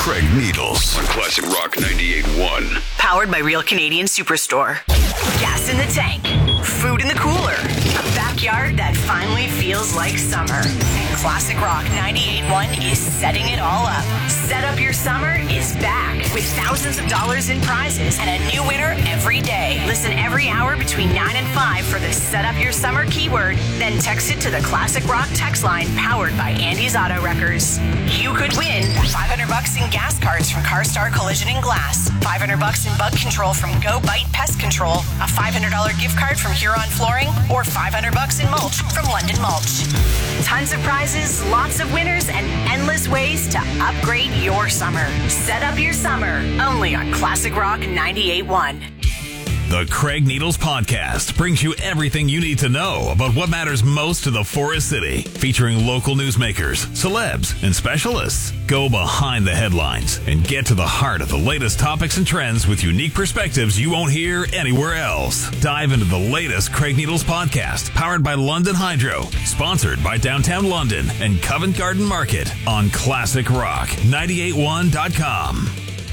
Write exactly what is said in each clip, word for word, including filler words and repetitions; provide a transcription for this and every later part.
Craig Needles on Classic Rock ninety-eight point one. Powered by Real Canadian Superstore. Gas in the tank, food in the cooler, a backyard that finally feels like summer. And Classic Rock ninety-eight point one is setting it all up. Set Up Your Summer is back with thousands of dollars in prizes and a new winner every day. Listen every hour between nine and five for the Set Up Your Summer keyword, then text it to the Classic Rock text line powered by Andy's Auto Wreckers. You could win five hundred bucks in gas cards from CarStar Collision and Glass, five hundred bucks in bug control from Go Bite Pest Control, a five hundred dollars gift card from Huron Flooring, or five hundred bucks in mulch from London Mulch. Tons of prizes, lots of winners, and endless ways to upgrade your summer. Set Up Your Summer, only on Classic Rock ninety-eight point one. The Craig Needles Podcast brings you everything you need to know about what matters most to the Forest City, featuring local newsmakers, celebs, and specialists. Go behind the headlines and get to the heart of the latest topics and trends with unique perspectives you won't hear anywhere else. Dive into the latest Craig Needles Podcast, powered by London Hydro, sponsored by Downtown London and Covent Garden Market on Classic Rock ninety-eight point one dot com.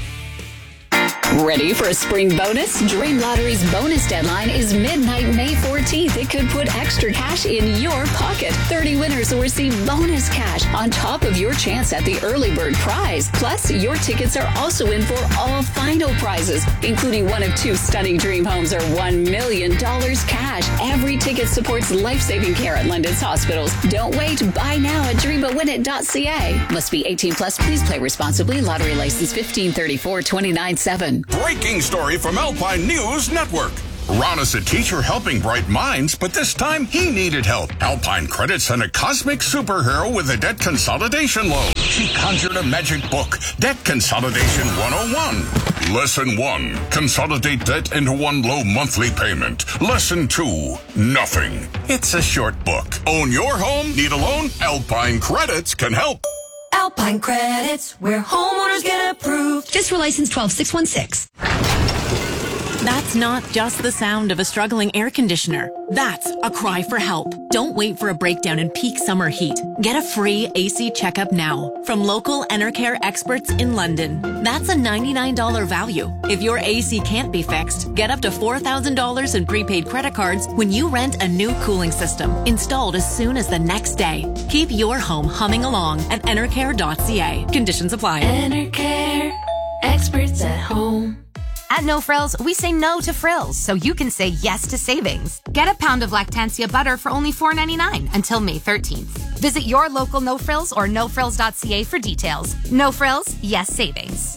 Ready for a spring bonus? Dream Lottery's bonus deadline is midnight May fourteenth. It could put extra cash in your pocket. thirty winners will receive bonus cash on top of your chance at the early bird prize. Plus, your tickets are also in for all final prizes, including one of two stunning dream homes or one million dollars cash. Every ticket supports life-saving care at London's hospitals. Don't wait. Buy now at dream a win it dot c a. Must be eighteen plus. Please play responsibly. Lottery license fifteen thirty-four twenty-nine seven. Breaking story from Alpine News Network. Ron is a teacher helping bright minds, but this time he needed help. Alpine Credit sent a cosmic superhero with a debt consolidation loan. She conjured a magic book, Debt Consolidation one oh one. Lesson one, consolidate debt into one low monthly payment. Lesson two, nothing. It's a short book. Own your home? Need a loan? Alpine Credits can help. Alpine Credits, where homeowners get approved. Just for license twelve six one six. That's not just the sound of a struggling air conditioner. That's a cry for help. Don't wait for a breakdown in peak summer heat. Get a free A C checkup now from local Enercare experts in London. That's a ninety-nine dollars value. If your A C can't be fixed, get up to four thousand dollars in prepaid credit cards when you rent a new cooling system, installed as soon as the next day. Keep your home humming along at enercare dot c a. Conditions apply. Enercare, experts at home. At No Frills, we say no to frills, so you can say yes to savings. Get a pound of Lactantia butter for only four ninety-nine until May thirteenth. Visit your local No Frills or no frills dot c a for details. No Frills, yes savings.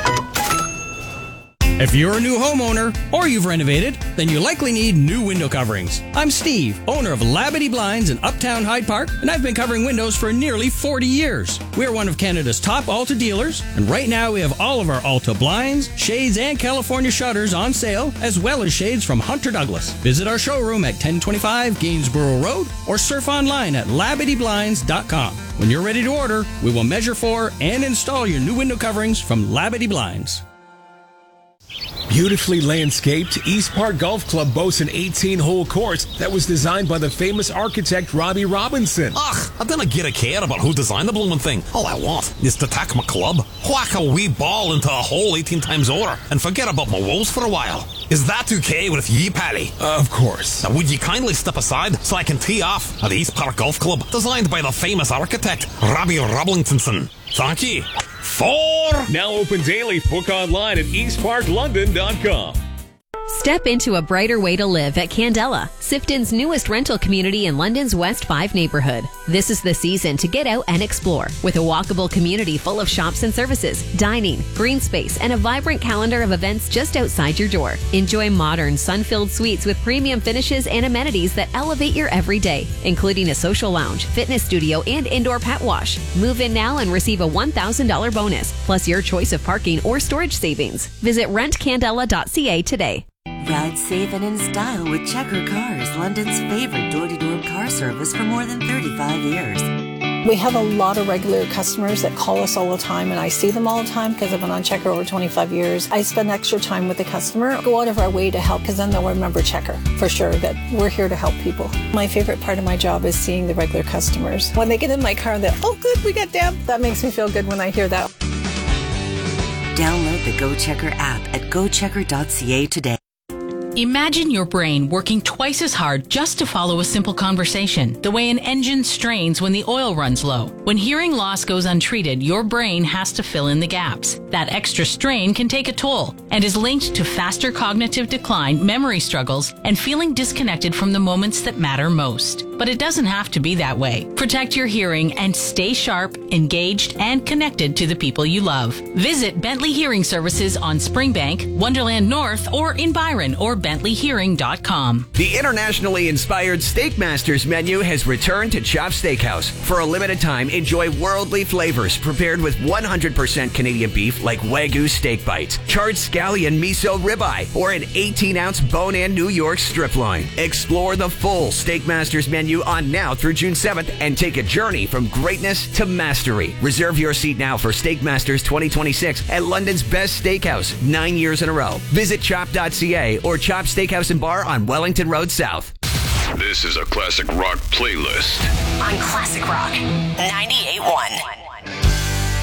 If you're a new homeowner or you've renovated, then you likely need new window coverings. I'm Steve, owner of Labadee Blinds in Uptown Hyde Park, and I've been covering windows for nearly forty years. We're one of Canada's top Alta dealers, and right now we have all of our Alta blinds, shades, and California shutters on sale, as well as shades from Hunter Douglas. Visit our showroom at ten twenty-five Gainsborough Road or surf online at labadee blinds dot com. When you're ready to order, we will measure for and install your new window coverings from Labadee Blinds. Beautifully landscaped, East Park Golf Club boasts an eighteen-hole course that was designed by the famous architect Robbie Robinson. Ugh, I didn't get a care about who designed the blooming thing. All I want is to tack my club, whack a wee ball into a hole eighteen times over, and forget about my woes for a while. Is that okay with ye, Paddy? Uh, of course. Now, would you kindly step aside so I can tee off at the East Park Golf Club, designed by the famous architect Robbie Robinson? Thank you. Four. Now open daily. Book online at east park london dot com. Step into a brighter way to live at Candela, Sifton's newest rental community in London's West five neighborhood. This is the season to get out and explore, with a walkable community full of shops and services, dining, green space, and a vibrant calendar of events just outside your door. Enjoy modern, sun-filled suites with premium finishes and amenities that elevate your everyday, including a social lounge, fitness studio, and indoor pet wash. Move in now and receive a one thousand dollars bonus, plus your choice of parking or storage savings. Visit rent candela dot c a today. Ride safe and in style with Checker Cars, London's favorite door-to-door car service for more than thirty-five years. We have a lot of regular customers that call us all the time, and I see them all the time because I've been on Checker over twenty-five years. I spend extra time with the customer, go out of our way to help, because then they'll remember Checker for sure, that we're here to help people. My favorite part of my job is seeing the regular customers. When they get in my car, they're, oh good, we got Deb. That makes me feel good when I hear that. Download the Go Checker app at go checker dot c a today. Imagine your brain working twice as hard just to follow a simple conversation, the way an engine strains when the oil runs low. When hearing loss goes untreated, your brain has to fill in the gaps. That extra strain can take a toll and is linked to faster cognitive decline, memory struggles, and feeling disconnected from the moments that matter most. But it doesn't have to be that way. Protect your hearing and stay sharp, engaged, and connected to the people you love. Visit Bentley Hearing Services on Springbank, Wonderland North, or in Byron, or bentley hearing dot com. The internationally inspired Steak Masters menu has returned to Chop Steakhouse. For a limited time, enjoy worldly flavors prepared with one hundred percent Canadian beef like Wagyu steak bites, charred scallion miso ribeye, or an eighteen ounce bone-in New York strip loin. Explore the full Steak Masters menu on now through June seventh and take a journey from greatness to mastery. Reserve your seat now for Steak Masters twenty twenty-six at London's best steakhouse, nine years in a row. Visit chop dot c a or Chop Steakhouse and Bar on Wellington Road South. This is a classic rock playlist on Classic Rock ninety-eight point one.